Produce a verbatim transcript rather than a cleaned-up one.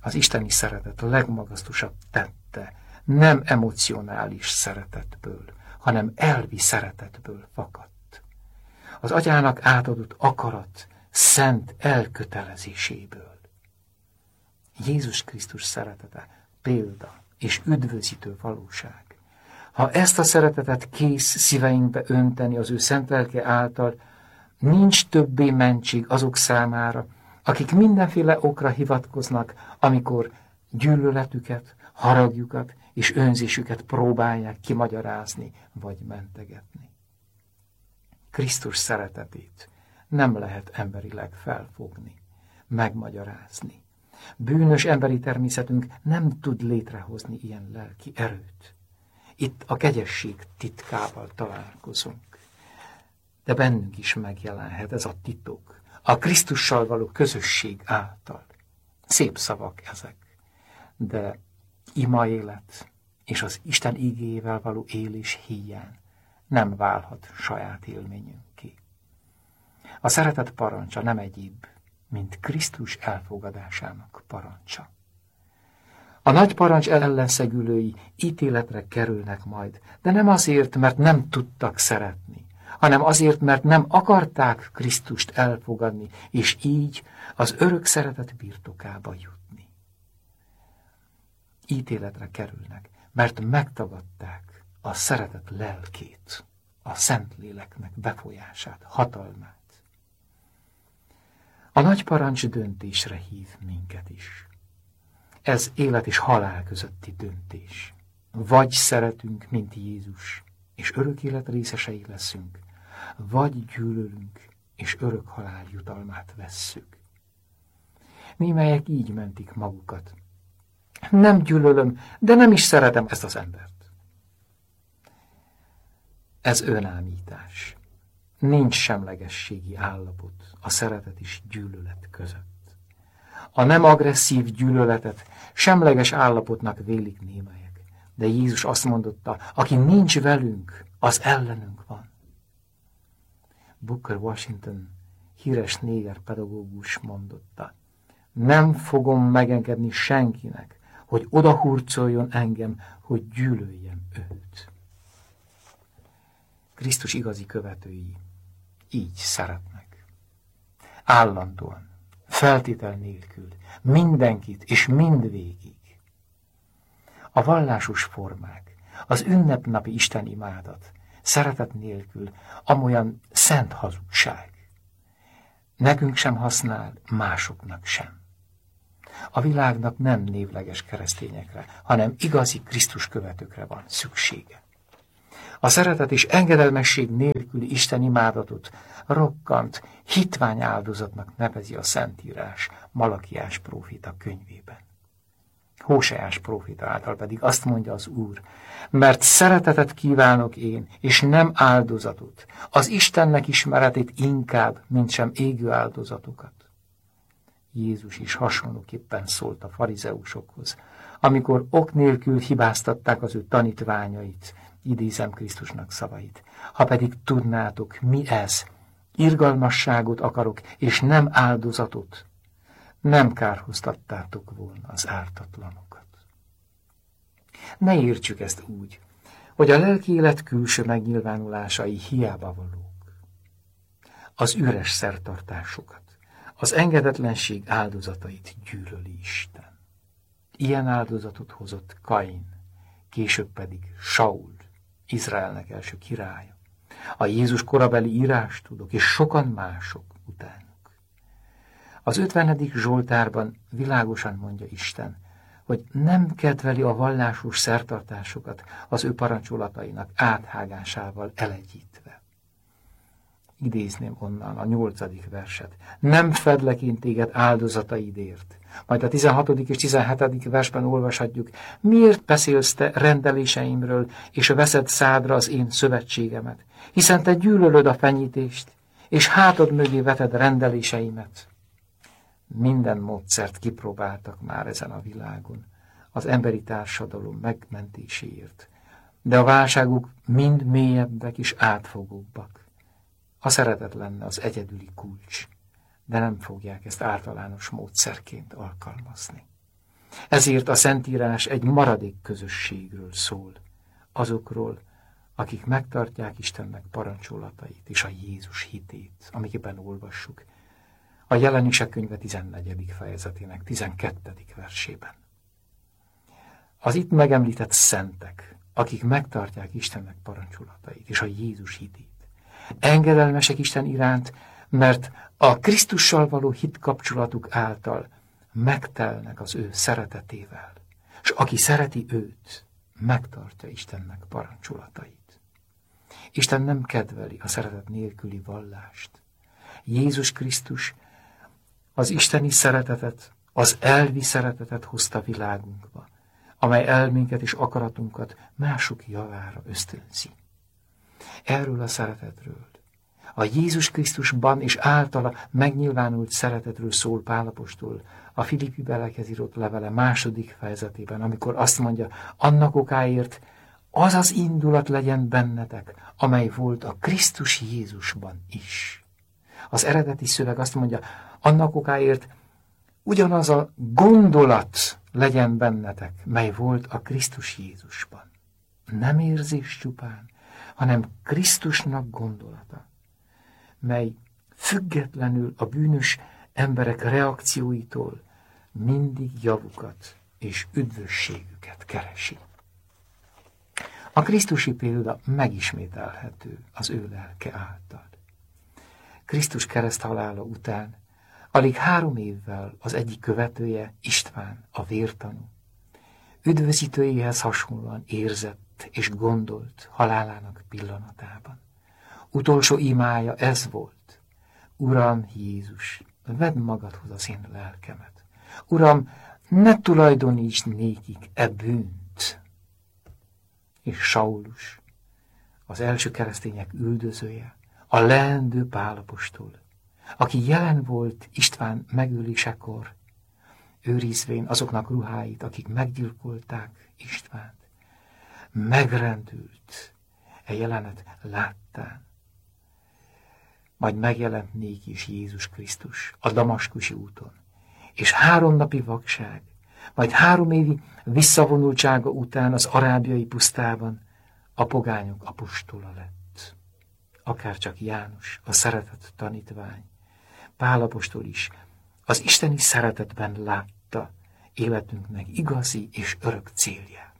Az isteni szeretet a legmagasztosabb tette, nem emocionális szeretetből, hanem elvi szeretetből fakadt. Az atyának átadott akarat szent elkötelezéséből. Jézus Krisztus szeretete példa és üdvözítő valóság. Ha ezt a szeretetet kész szíveinkbe önteni az ő szent lelke által, nincs többé mentség azok számára, akik mindenféle okra hivatkoznak, amikor gyűlöletüket, haragjukat és önzésüket próbálják kimagyarázni vagy mentegetni. Krisztus szeretetét nem lehet emberileg felfogni, megmagyarázni. Bűnös emberi természetünk nem tud létrehozni ilyen lelki erőt. Itt a kegyesség titkával találkozunk. De bennünk is megjelenhet ez a titok, a Krisztussal való közösség által. Szép szavak ezek, de ima élet és az Isten igéjével való élés híján nem válhat saját élményünké. A szeretet parancsa nem egyéb, mint Krisztus elfogadásának parancsa. A nagy parancs ellenszegülői ítéletre kerülnek majd, de nem azért, mert nem tudtak szeretni, hanem azért, mert nem akarták Krisztust elfogadni, és így az örök szeretet birtokába jutni. Ítéletre kerülnek, mert megtagadták a szeretet lelkét, a Szentléleknek befolyását, hatalmát. A nagy parancs döntésre hív minket is. Ez élet és halál közötti döntés. Vagy szeretünk, mint Jézus, és örök élet részesei leszünk, vagy gyűlölünk, és örök halál jutalmát vesszük. Némelyek így mentik magukat. Nem gyűlölöm, de nem is szeretem ezt az embert. Ez önállítás. Nincs semlegességi állapot a szeretet és gyűlölet között. A nem agresszív gyűlöletet semleges állapotnak vélik némelyek, de Jézus azt mondotta, aki nincs velünk, az ellenünk van. Booker Washington, híres néger pedagógus mondotta, nem fogom megengedni senkinek, hogy odahurcoljon engem, hogy gyűlöljem őt. Krisztus igazi követői így szeretnek. Állandóan, feltétel nélkül, mindenkit és mindvégig. A vallásos formák, az ünnepnapi istenimádat, szeretet nélkül amolyan szent hazugság. Nekünk sem használ, másoknak sem. A világnak nem névleges keresztényekre, hanem igazi Krisztus követőkre van szüksége. A szeretet és engedelmesség nélküli istenimádatot rokkant, hitvány áldozatnak nevezi a Szentírás Malakiás próféta könyvében. Hóseás próféta által pedig azt mondja az Úr, mert szeretetet kívánok én, és nem áldozatot, az Istennek ismeretét inkább, mint sem égő áldozatokat. Jézus is hasonlóképpen szólt a farizeusokhoz, amikor ok nélkül hibáztatták az ő tanítványait, idézem Krisztusnak szavait. Ha pedig tudnátok, mi ez, irgalmasságot akarok, és nem áldozatot, nem kárhoztattátok volna az ártatlanokat. Ne értsük ezt úgy, hogy a lelki élet külső megnyilvánulásai hiába valók. Az üres szertartásokat, az engedetlenség áldozatait gyűlöli Isten. Ilyen áldozatot hozott Kain, később pedig Saul, Izraelnek első királya, a Jézus korabeli írástudók és sokan mások utánuk. Az ötvenedik Zsoltárban világosan mondja Isten, hogy nem kedveli a vallásos szertartásokat az ő parancsolatainak áthágásával elegyítve. Idézném onnan a nyolcadik verset. Nem fedlek én téged áldozataidért. Majd a tizenhatodik és tizenhetedik versben olvashatjuk, miért beszélsz te rendeléseimről, és veszed szádra az én szövetségemet, hiszen te gyűlölöd a fenyítést, és hátad mögé veted rendeléseimet. Minden módszert kipróbáltak már ezen a világon az emberi társadalom megmentéséért, de a válságuk mind mélyebbek és átfogóbbak. A szeretet lenne az egyedüli kulcs, de nem fogják ezt általános módszerként alkalmazni. Ezért a Szentírás egy maradék közösségről szól, azokról, akik megtartják Istennek parancsolatait és a Jézus hitét, amikben olvassuk a Jelenések könyve tizennegyedik fejezetének tizenkettedik versében. Az itt megemlített szentek, akik megtartják Istennek parancsolatait és a Jézus hitét, engedelmesek Isten iránt, mert a Krisztussal való hit kapcsolatuk által megtelnek az ő szeretetével, és aki szereti őt, megtartja Istennek parancsolatait. Isten nem kedveli a szeretet nélküli vallást. Jézus Krisztus az isteni szeretetet, az elvi szeretetet hozta világunkba, amely elménket és akaratunkat mások javára ösztönzi. Erről a szeretetről, a Jézus Krisztusban és általa megnyilvánult szeretetről szól Pál apostol a Filippi belekhez írott levele második fejezetében, amikor azt mondja, annak okáért az az indulat legyen bennetek, amely volt a Krisztus Jézusban is. Az eredeti szöveg azt mondja, annak okáért ugyanaz a gondolat legyen bennetek, mely volt a Krisztus Jézusban. Nem érzés csupán, hanem Krisztusnak gondolata, mely függetlenül a bűnös emberek reakcióitól mindig javukat és üdvösségüket keresi. A krisztusi példa megismételhető az ő lelke által. Krisztus kereszthalála után alig három évvel az egyik követője, István, a vértanú, üdvözítőjéhez hasonlóan érzett és gondolt halálának pillanatában. Utolsó imája ez volt: Uram Jézus, vedd magadhoz az én lelkemet. Uram, ne tulajdonítsd nékik e bűnt. És Saulus, az első keresztények üldözője, a leendő Pál apostol, aki jelen volt István megölésekor, őrizvén azoknak ruháit, akik meggyilkolták Istvánt, megrendült e jelenet láttán. Majd megjelent néki is Jézus Krisztus a damaskusi úton, és három napi vakság, majd három évi visszavonultsága után az arábiai pusztában a pogányok apostola lett. Akárcsak János, a szeretett tanítvány, Pál apostol is az isteni szeretetben látta életünknek igazi és örök célját.